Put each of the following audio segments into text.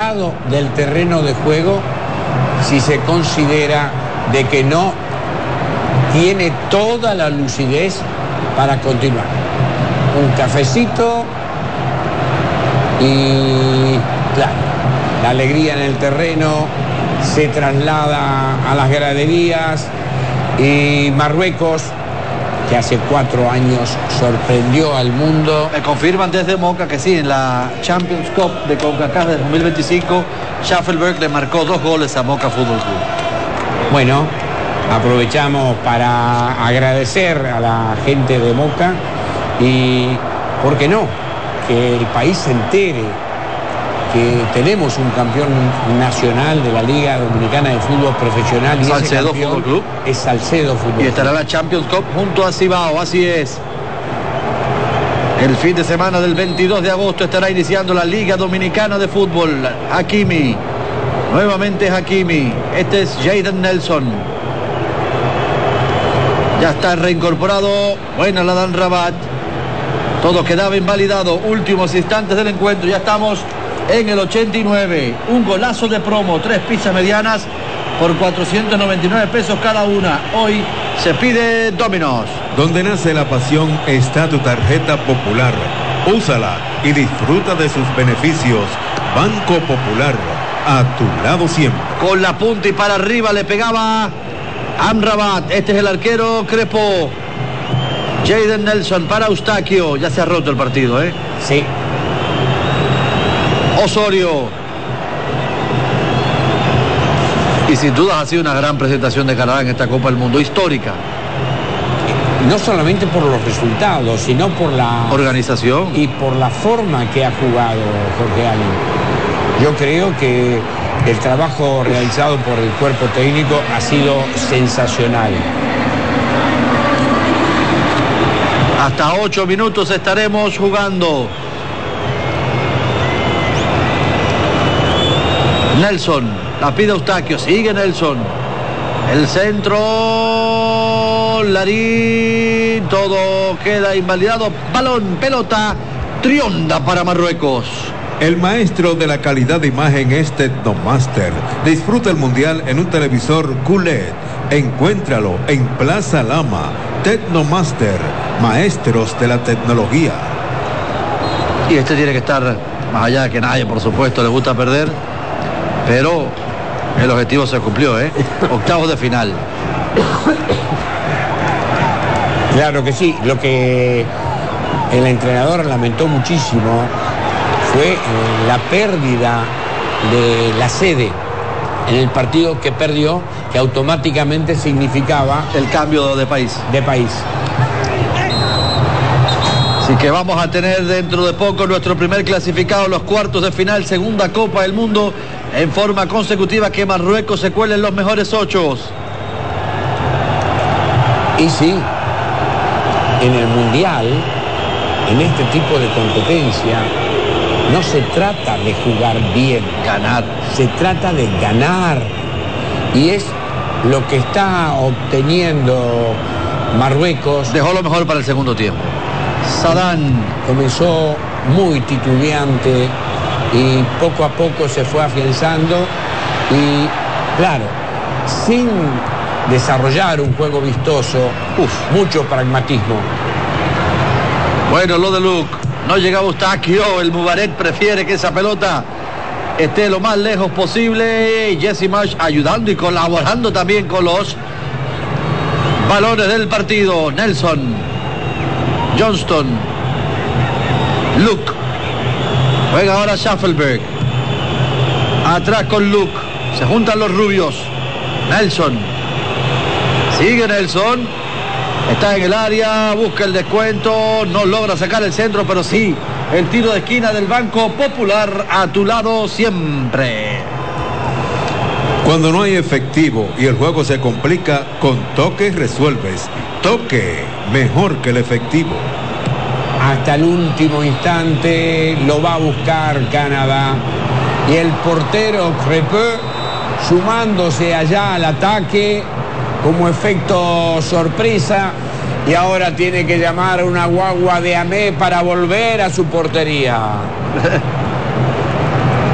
retirado del terreno de juego si se considera de que no tiene toda la lucidez para continuar. Un cafecito y claro, la alegría en el terreno se traslada a las graderías y Marruecos, que hace 4 años sorprendió al mundo. Me confirman desde Moca que sí, en la Champions Cup de CONCACAF de 2025, Schaffelberg le marcó 2 goles a Moca Fútbol Club. Bueno, aprovechamos para agradecer a la gente de Moca y, ¿por qué no?, que el país se entere que tenemos un campeón nacional de la Liga Dominicana de Fútbol Profesional. Y Salcedo Fútbol Club. Es Salcedo Fútbol Club. Y estará la Champions Cup junto a Cibao, así es. El fin de semana del 22 de agosto estará iniciando la Liga Dominicana de Fútbol. Hakimi, nuevamente Hakimi. Este es Jayden Nelson. Ya está reincorporado. Buena la Dan Rabat. Todo quedaba invalidado. Últimos instantes del encuentro. Ya estamos en el 89. Un golazo de promo. 3 pizzas medianas por 499 pesos cada una. Hoy se pide Domino's. Donde nace la pasión está tu tarjeta Popular. Úsala y disfruta de sus beneficios. Banco Popular, a tu lado siempre. Con la punta y para arriba le pegaba Amrabat. Este es el arquero Crespo. Jayden Nelson para Eustaquio. Ya se ha roto el partido, ¿eh? Sí. Osorio. Y sin duda ha sido una gran presentación de Canadá en esta Copa del Mundo, histórica. No solamente por los resultados, sino por la organización y por la forma que ha jugado Jorge Allen. Yo creo que el trabajo realizado por el cuerpo técnico ha sido sensacional. Hasta 8 minutos estaremos jugando. Nelson, la pide Eustaquio, sigue Nelson. El centro, Larín, todo queda invalidado. Balón, pelota, trionda para Marruecos. El maestro de la calidad de imagen es Tecnomaster. Disfruta el mundial en un televisor QLED. Encuéntralo en Plaza Lama. Tecnomaster, maestros de la tecnología. Y este tiene que estar, más allá de que nadie, por supuesto, le gusta perder, pero el objetivo se cumplió, ¿eh? Octavos de final. Claro que sí. Lo que el entrenador lamentó muchísimo fue la pérdida de la sede en el partido que perdió, que automáticamente significaba el cambio de país. Así que vamos a tener dentro de poco nuestro primer clasificado, los cuartos de final, segunda Copa del Mundo en forma consecutiva, que Marruecos se cuele en los mejores 8. Y sí, en el Mundial, en este tipo de competencia, no se trata de jugar bien, ganar. Se trata de ganar. Y es lo que está obteniendo Marruecos. Dejó lo mejor para el segundo tiempo. Sadán comenzó muy titubeante y poco a poco se fue afianzando y, claro, sin desarrollar un juego vistoso, mucho pragmatismo. Bueno, lo de Luke, no llegaba Eustaquio, el Mubarak prefiere que esa pelota esté lo más lejos posible. Y Jesse Marsh ayudando y colaborando también con los balones del partido. Nelson, Johnston, Luke, juega ahora Schaffelberg, atrás con Luke, se juntan los rubios. Nelson, sigue Nelson, está en el área, busca el descuento, no logra sacar el centro, pero sí el tiro de esquina del Banco Popular, a tu lado siempre. Cuando no hay efectivo y el juego se complica, con Toque resuelves. Toque, mejor que el efectivo. Hasta el último instante lo va a buscar Canadá. Y el portero Crepeux sumándose allá al ataque como efecto sorpresa. Y ahora tiene que llamar a una guagua de Amé para volver a su portería.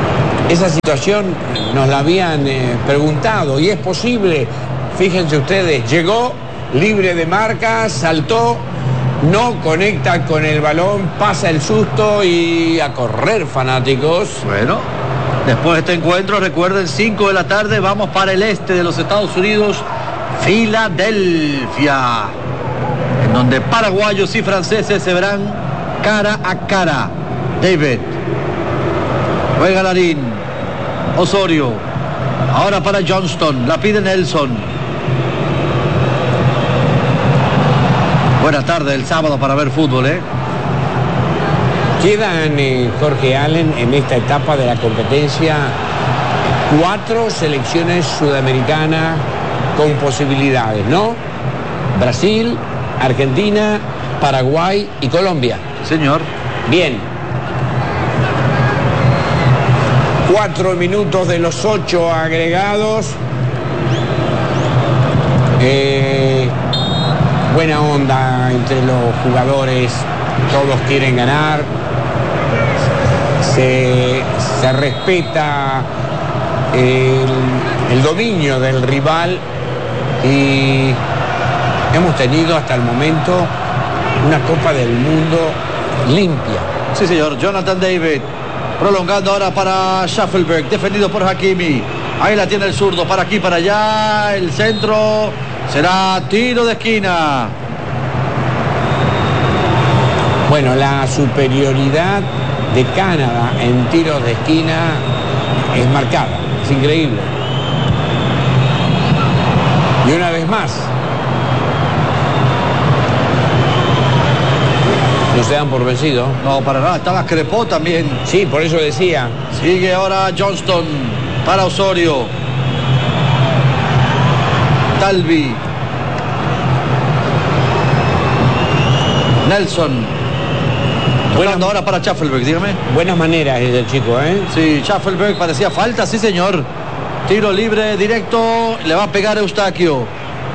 Esa situación nos la habían preguntado y es posible. Fíjense ustedes, llegó libre de marca, saltó, no conecta con el balón, pasa el susto y a correr, fanáticos. Bueno, después de este encuentro, recuerden, 5 de la tarde, vamos para el este de los Estados Unidos, Filadelfia, en donde paraguayos y franceses se verán cara a cara. David, juega Larín, Osorio, ahora para Johnston, la pide Nelson. Buena tarde el sábado para ver fútbol, ¿eh? Quedan, Jorge Allen, en esta etapa de la competencia 4 selecciones sudamericanas con posibilidades, ¿no? Brasil, Argentina, Paraguay y Colombia. Señor. Bien. 4 minutos de los 8 agregados. Buena onda entre los jugadores, todos quieren ganar, se respeta el dominio del rival y hemos tenido hasta el momento una Copa del Mundo limpia. Sí, señor. Jonathan David, prolongando ahora para Schaffelberg, defendido por Hakimi. Ahí la tiene el zurdo, para aquí, para allá, el centro. Será tiro de esquina. Bueno, la superioridad de Canadá en tiros de esquina es marcada, es increíble. Y una vez más, no se dan por vencidos. No, para nada, estaba Crepó también. Sí, por eso decía. Sigue ahora Johnston para Osorio. Talvi. Nelson. Jugando ahora para Schaffelberg, dígame. Buenas maneras es el chico, ¿eh? Sí, Schaffelberg parecía falta, sí señor. Tiro libre directo, le va a pegar Eustaquio.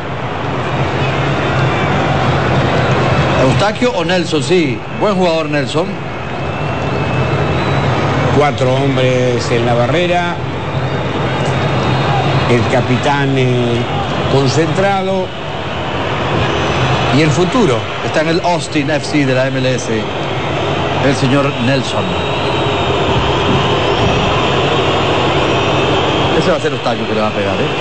Eustaquio o Nelson, sí. Buen jugador Nelson. 4 hombres en la barrera. El capitán concentrado. Y el futuro. Está en el Austin FC de la MLS. El señor Nelson. Ese va a ser Eustaquio que le va a pegar, ¿eh?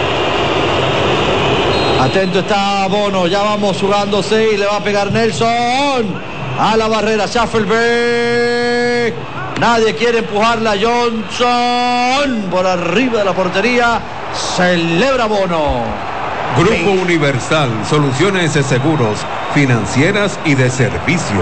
Atento está Bono, ya vamos jugándose y le va a pegar Nelson. A la barrera, Schaffelberg. Nadie quiere empujarla, Johnson. Por arriba de la portería, celebra Bono. Grupo Universal, soluciones de seguros, financieras y de servicios.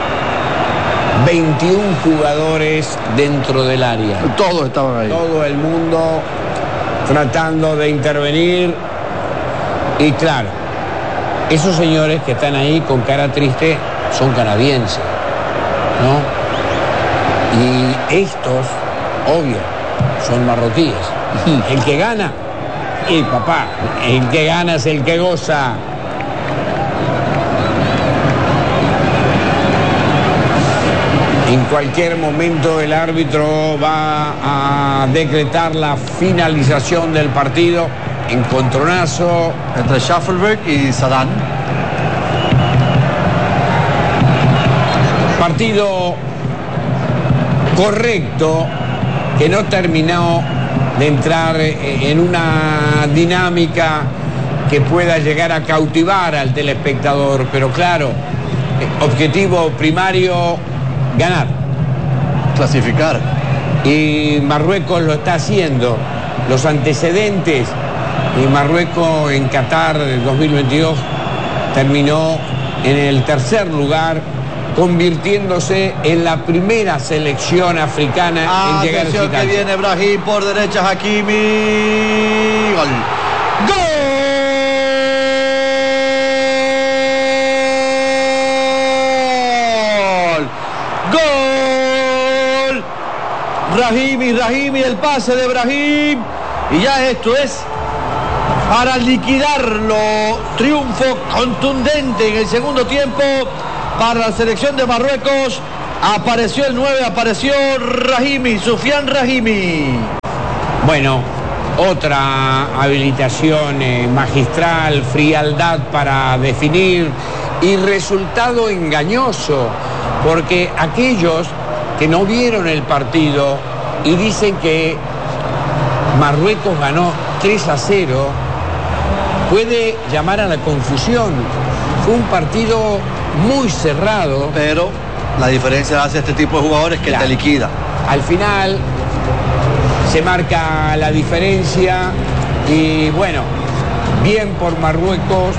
21 jugadores dentro del área. Todos estaban ahí. Todo el mundo tratando de intervenir. Y claro, esos señores que están ahí con cara triste son canadienses, ¿no? Y estos, obvio, son marroquíes. El que gana, y papá, el que gana es el que goza. En cualquier momento el árbitro va a decretar la finalización del partido. Encontronazo entre Schaffelberg y Saddam. Partido correcto que no terminó de entrar en una dinámica que pueda llegar a cautivar al telespectador, pero claro, objetivo primario, ganar, clasificar, y Marruecos lo está haciendo. Los antecedentes, y Marruecos en Qatar del 2022 terminó en el tercer lugar, convirtiéndose en la primera selección africana en llegar a esa que viene Brahim por derecha, Hakimi. Gol. ¡Gol! ¡Gol! Rahimi, el pase de Brahim. Y ya esto es para liquidarlo. Triunfo contundente en el segundo tiempo para la selección de Marruecos Apareció el 9, apareció Rahimi, Sufian Rahimi. Bueno, otra habilitación magistral, frialdad para definir y resultado engañoso, porque aquellos que no vieron el partido y dicen que Marruecos ganó 3-0, puede llamar a la confusión. Fue un partido muy cerrado. Pero la diferencia hace este tipo de jugadores que te liquida. Al final se marca la diferencia y bueno, bien por Marruecos,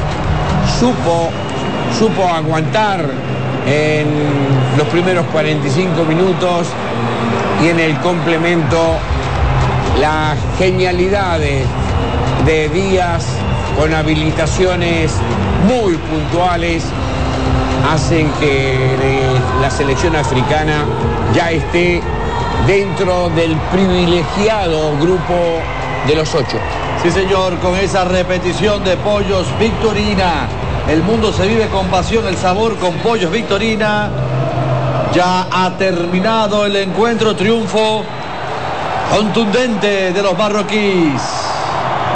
supo aguantar en los primeros 45 minutos y en el complemento las genialidades de Díaz con habilitaciones muy puntuales hacen que la selección africana ya esté dentro del privilegiado grupo de los 8. Sí, señor, con esa repetición de Pollos Victorina. El mundo se vive con pasión, el sabor con Pollos Victorina. Ya ha terminado el encuentro, triunfo contundente de los marroquíes.